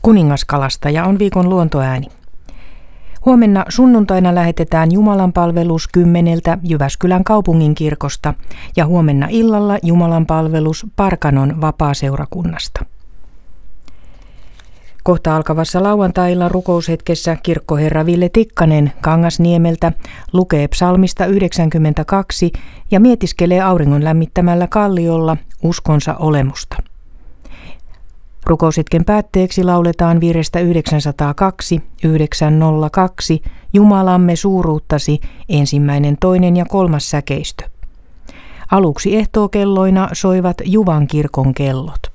Kuningaskalastaja on viikon luontoääni. Huomenna sunnuntaina lähetetään jumalanpalvelus 10 Jyväskylän kaupunginkirkosta ja huomenna illalla jumalanpalvelus Parkanon vapaaseurakunnasta. Kohta alkavassa lauantai-illan rukoushetkessä kirkkoherra Ville Tikkanen Kangasniemeltä lukee psalmista 92 ja mietiskelee auringon lämmittämällä kalliolla uskonsa olemusta. Rukoushetken päätteeksi lauletaan virrestä 902, 902, Jumalamme suuruuttasi, 1., 2. ja 3. säkeistö. Aluksi ehtookelloina soivat Juvan kirkon kellot.